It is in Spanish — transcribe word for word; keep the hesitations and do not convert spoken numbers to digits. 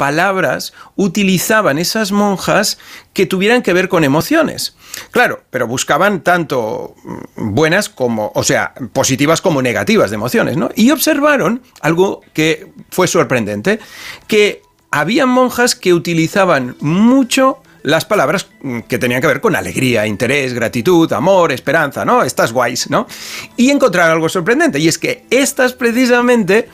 palabras utilizaban esas monjas que tuvieran que ver con emociones. Claro, pero buscaban tanto buenas como, o sea, positivas como negativas de emociones, ¿no? Y observaron algo que fue sorprendente, que había monjas que utilizaban mucho las palabras que tenían que ver con alegría, interés, gratitud, amor, esperanza, ¿no? Estas guays, ¿no? Y encontraron algo sorprendente, y es que estas precisamente